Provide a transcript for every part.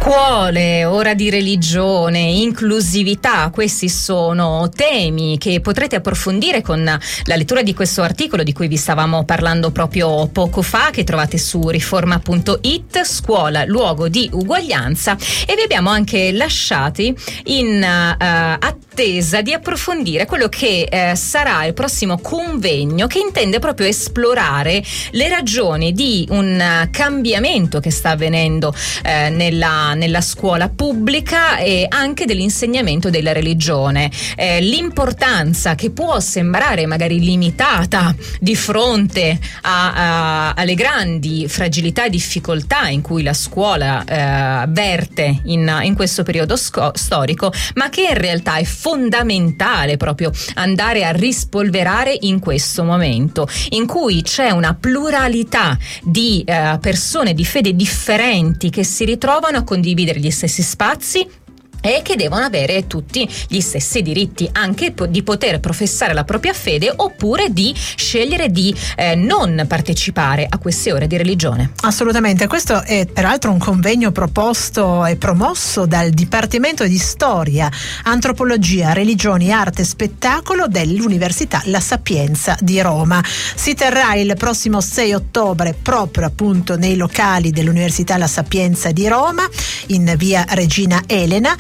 Scuole, ora di religione, inclusività, questi sono temi che potrete approfondire con la lettura di questo articolo di cui vi stavamo parlando proprio poco fa, che trovate su riforma.it, scuola, luogo di uguaglianza, e vi abbiamo anche lasciati in attesa di approfondire quello che sarà il prossimo convegno, che intende proprio esplorare le ragioni di un cambiamento che sta avvenendo nella scuola pubblica e anche dell'insegnamento della religione, l'importanza che può sembrare magari limitata di fronte alle grandi fragilità e difficoltà in cui la scuola verte in questo periodo storico, ma che in realtà è fondamentale proprio andare a rispolverare in questo momento in cui c'è una pluralità di persone di fede differenti che si ritrovano a condividere gli stessi spazi e che devono avere tutti gli stessi diritti, anche di poter professare la propria fede oppure di scegliere di non partecipare a queste ore di religione. Assolutamente, questo è peraltro un convegno proposto e promosso dal Dipartimento di Storia, Antropologia, Religioni, Arte e Spettacolo dell'Università La Sapienza di Roma. Si terrà il prossimo 6 ottobre proprio appunto nei locali dell'Università La Sapienza di Roma, in via Regina Elena.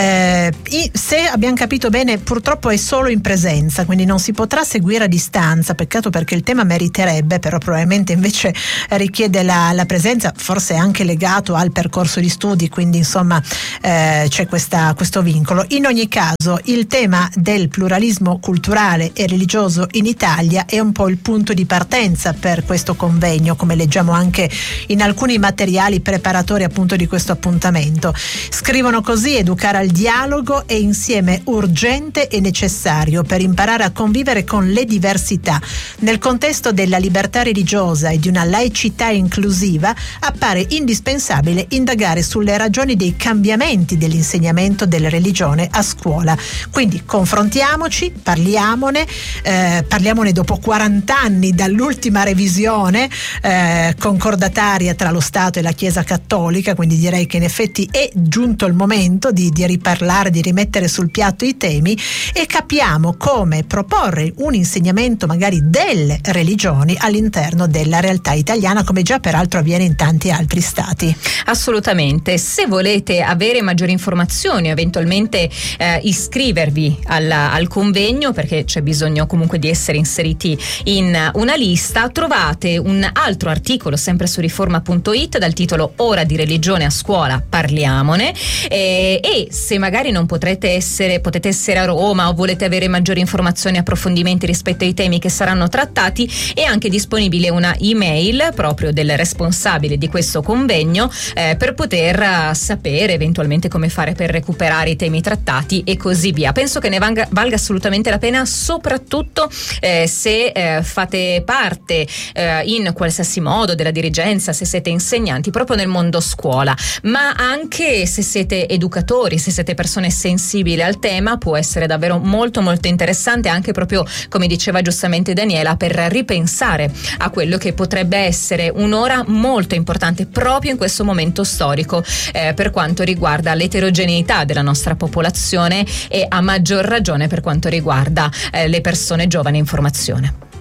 Se abbiamo capito bene, purtroppo è solo in presenza, quindi non si potrà seguire a distanza. Peccato, perché il tema meriterebbe, però probabilmente invece richiede la presenza, forse anche legato al percorso di studi, quindi insomma c'è questo vincolo. In ogni caso, il tema del pluralismo culturale e religioso in Italia è un po' il punto di partenza per questo convegno, come leggiamo anche in alcuni materiali preparatori appunto di questo appuntamento. Scrivono così: educare al dialogo è insieme urgente e necessario per imparare a convivere con le diversità. Nel contesto della libertà religiosa e di una laicità inclusiva appare indispensabile indagare sulle ragioni dei cambiamenti dell'insegnamento della religione a scuola. Quindi confrontiamoci, parliamone dopo 40 anni dall'ultima revisione concordataria tra lo Stato e la Chiesa Cattolica, quindi direi che in effetti è giunto il momento di riparlare, di rimettere sul piatto i temi, e capiamo come proporre un insegnamento magari delle religioni all'interno della realtà italiana, come già peraltro avviene in tanti altri stati. Assolutamente. Se volete avere maggiori informazioni, eventualmente iscrivervi al convegno, perché c'è bisogno comunque di essere inseriti in una lista, trovate un altro articolo sempre su riforma.it dal titolo Ora di religione a scuola, parliamone, e se magari non potete essere a Roma o volete avere maggiori informazioni e approfondimenti rispetto ai temi che saranno trattati, è anche disponibile una email proprio del responsabile di questo convegno per poter sapere eventualmente come fare per recuperare i temi trattati e così via. Penso che ne valga assolutamente la pena, soprattutto se fate parte in qualsiasi modo della dirigenza, se siete insegnanti proprio nel mondo scuola, ma anche se siete educatori, se siete persone sensibili al tema. Può essere davvero molto molto interessante, anche proprio come diceva giustamente Daniela, per ripensare a quello che potrebbe essere un'ora molto importante proprio in questo momento storico per quanto riguarda l'eterogeneità della nostra popolazione e a maggior ragione per quanto riguarda le persone giovani in formazione.